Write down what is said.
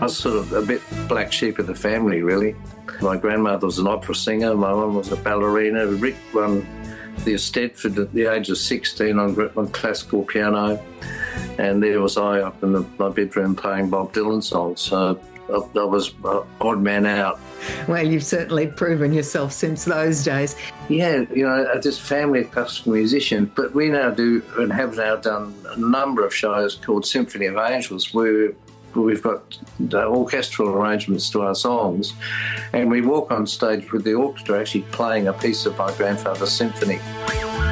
I was sort of a bit black sheep of the family, really. My grandmother was an opera singer. My mum was a ballerina. Rick won the Eisteddfod at the age of 16 on classical piano. And there was I up in my bedroom playing Bob Dylan songs. So I was an odd man out. Well, you've certainly proven yourself since those days. Yeah, just family accustomed musicians. But we now do and have now done a number of shows called Symphony of Angels where we've got orchestral arrangements to our songs, and we walk on stage with the orchestra actually playing a piece of my grandfather's symphony.